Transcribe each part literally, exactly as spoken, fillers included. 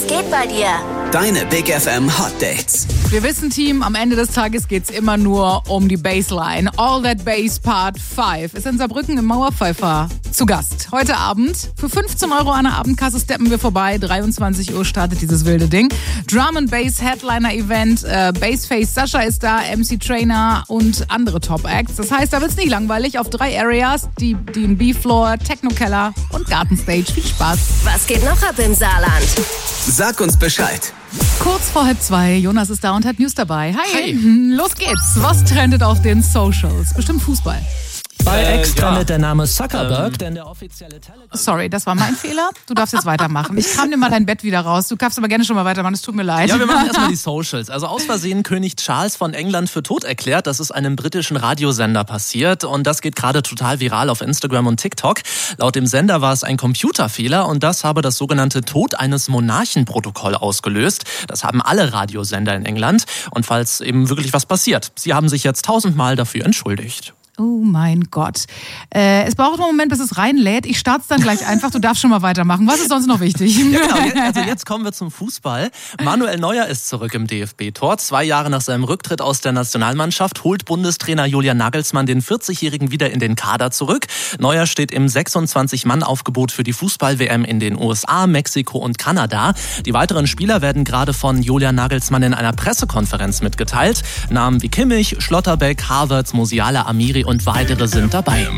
geht bei dir? Deine Big F M Hot Dates. Wir wissen, Team, am Ende des Tages geht's immer nur um die Bassline. All That Bass Part fünf ist in Saarbrücken im Mauerpfeifer zu Gast. Heute Abend für fünfzehn Euro an der Abendkasse steppen wir vorbei. dreiundzwanzig Uhr startet dieses wilde Ding. Drum and Bass Headliner Event. Äh, Bassface Sascha ist da, M C Trainer und andere Top Acts. Das heißt, da wird's nicht langweilig. Auf drei Areas, die D and B-Floor, Techno-Keller und Gartenstage. Viel Spaß. Was geht noch ab im Saarland? Sag uns Bescheid. Kurz vor halb zwei, Jonas ist da und hat News dabei. Hi, Hi. Los geht's. Was trendet auf den Socials? Bestimmt Fußball. Bei Äh, X ja. trendet der Name Zuckerberg, ähm. denn der offizielle Telegram... Sorry, das war mein Fehler. Du darfst jetzt weitermachen. Ich kram dir mal dein Bett wieder raus. Du darfst aber gerne schon mal weitermachen, es tut mir leid. Ja, wir machen erstmal die Socials. Also aus Versehen König Charles von England für tot erklärt. Das ist einem britischen Radiosender passiert und das geht gerade total viral auf Instagram und TikTok. Laut dem Sender war es ein Computerfehler und das habe das sogenannte Tod eines Monarchen-Protokoll ausgelöst. Das haben alle Radiosender in England und falls eben wirklich was passiert. Sie haben sich jetzt tausendmal dafür entschuldigt. Oh mein Gott. Äh, es braucht einen Moment, bis es reinlädt. Ich starte es dann gleich einfach. Du darfst schon mal weitermachen. Was ist sonst noch wichtig? Ja, genau. Also jetzt kommen wir zum Fußball. Manuel Neuer ist zurück im D F B-Tor. Zwei Jahre nach seinem Rücktritt aus der Nationalmannschaft holt Bundestrainer Julian Nagelsmann den vierzigjährigen wieder in den Kader zurück. Neuer steht im sechsundzwanzig-Mann-Aufgebot für die Fußball-W M in den U S A, Mexiko und Kanada. Die weiteren Spieler werden gerade von Julian Nagelsmann in einer Pressekonferenz mitgeteilt. Namen wie Kimmich, Schlotterbeck, Havertz, Musiala, Amiri und weitere sind dabei.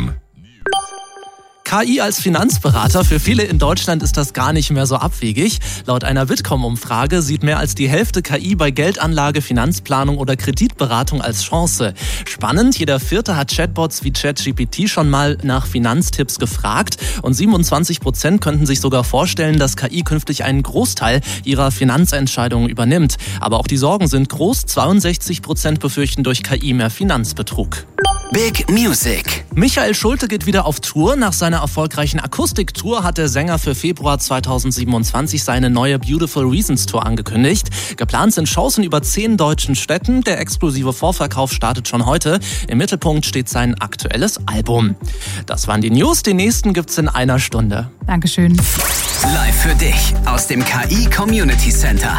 K I als Finanzberater. Für viele in Deutschland ist das gar nicht mehr so abwegig. Laut einer Bitkom-Umfrage sieht mehr als die Hälfte K I bei Geldanlage, Finanzplanung oder Kreditberatung als Chance. Spannend, jeder Vierte hat Chatbots wie ChatGPT schon mal nach Finanztipps gefragt und siebenundzwanzig Prozent könnten sich sogar vorstellen, dass K I künftig einen Großteil ihrer Finanzentscheidungen übernimmt. Aber auch die Sorgen sind groß. zweiundsechzig Prozent befürchten durch K I mehr Finanzbetrug. Big Music. Michael Schulte geht wieder auf Tour. Nach seiner erfolgreichen Akustiktour hat der Sänger für Februar zweitausendsiebenundzwanzig seine neue Beautiful Reasons Tour angekündigt. Geplant sind Shows in über zehn deutschen Städten. Der exklusive Vorverkauf startet schon heute. Im Mittelpunkt steht sein aktuelles Album. Das waren die News. Die nächsten gibt's in einer Stunde. Dankeschön. Live für dich aus dem K I Community Center.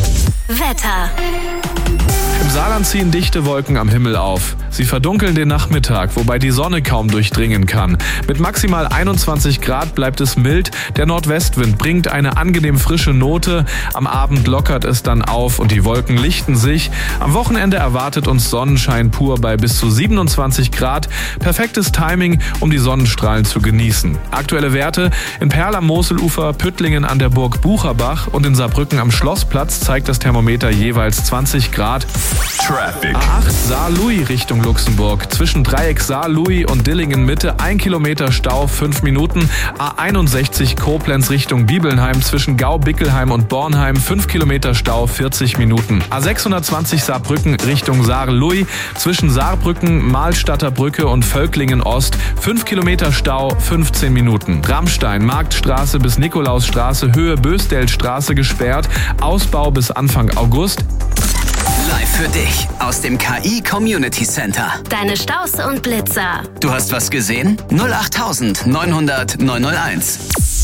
Wetter. Im Saarland ziehen dichte Wolken am Himmel auf. Sie verdunkeln den Nachmittag, wobei die Sonne kaum durchdringen kann. Mit maximal einundzwanzig Grad bleibt es mild. Der Nordwestwind bringt eine angenehm frische Note. Am Abend lockert es dann auf und die Wolken lichten sich. Am Wochenende erwartet uns Sonnenschein pur bei bis zu siebenundzwanzig Grad. Perfektes Timing, um die Sonnenstrahlen zu genießen. Aktuelle Werte: in Perl am Moselufer, Püttlingen an der Burg Bucherbach und in Saarbrücken am Schlossplatz zeigt das Thermometer jeweils zwanzig Grad. Traffic. A acht Saar-Louis Richtung Luxemburg. Zwischen Dreieck Saar-Louis und Dillingen Mitte ein Kilometer Stau, fünf Minuten. A einundsechzig Koblenz Richtung Bibelnheim. Zwischen Gau-Bickelheim und Bornheim fünf Kilometer Stau, vierzig Minuten. A sechshundertzwanzig Saarbrücken Richtung Saar-Louis. Zwischen Saarbrücken, Mahlstadter Brücke und Völklingen Ost fünf Kilometer Stau, fünfzehn Minuten. Rammstein, Marktstraße bis Nikolausstraße, Höhe Bösdelstraße gesperrt. Ausbau bis Anfang August. Live für dich aus dem K I Community Center. Deine Staus und Blitzer. Du hast was gesehen? null acht neunhundert neunhunderteins.